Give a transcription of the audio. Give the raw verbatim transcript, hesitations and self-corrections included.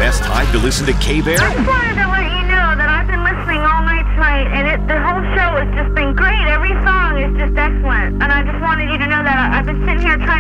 best time to listen to K-Bear? I just wanted to let you know that I've been listening all night tonight, and it, the whole show has just been